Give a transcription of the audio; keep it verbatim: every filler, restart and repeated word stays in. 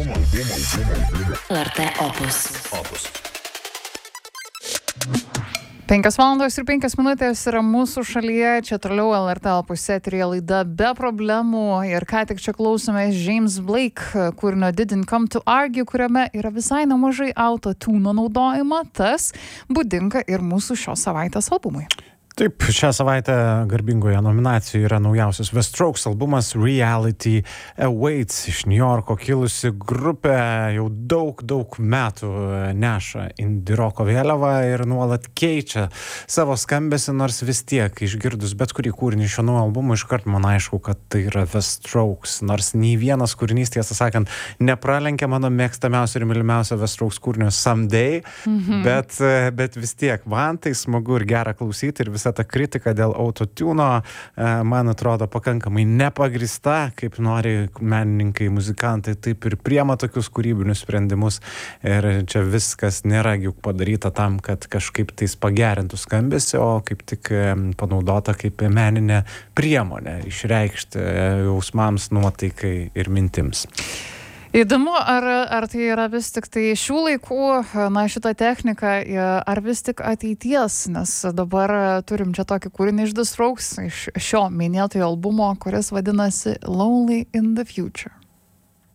L R T Opus. Opus. Penkios valandos ir penkios minutės yra mūsų šalyje, čia toliau L R T Opus eteryje laida Be problemų ir ką tik čia klausomės James Blake kūrinio Didn't Come to Argue, kuriame yra visai nemažai autotune naudojimo, tas būdinga ir mūsų šios savaitės albumui. Taip, šią savaitę garbingoje nominacijoje yra naujausias The Strokes albumas Reality Awaits. Iš New Yorko kilusi grupė jau daug, daug metų neša indie roko vėliavą ir nuolat keičia savo skambesį, nors vis tiek išgirdus bet kurį kūrinį šio naujo albumo iškart man aišku, kad tai yra The Strokes. Nors nei vienas kūrinys, tiesą sakant, nepralenkia mano mėgstamiausio ir mylimiausio The Strokes kūrinio Someday, mhm. bet, bet vis tiek man tai smagu ir gera klausyti ir vis ta kritika dėl autotuno, man atrodo, pakankamai nepagrįsta, kaip nori menininkai, muzikantai, taip ir priema tokius kūrybinius sprendimus. Ir čia viskas nėra juk padaryta tam, kad kažkaip tais pagerintų skambesį, o kaip tik panaudota kaip meninė priemonė išreikšti jausmams, nuotaikai ir mintims. Įdomu, ar, ar tai yra vis tik tai šių laikų, na, šita technika, ar vis tik ateities, nes dabar turim čia tokį kūrinį iš The Strokes, iš šio minėtojo albumo, kuris vadinasi Lonely in the Future.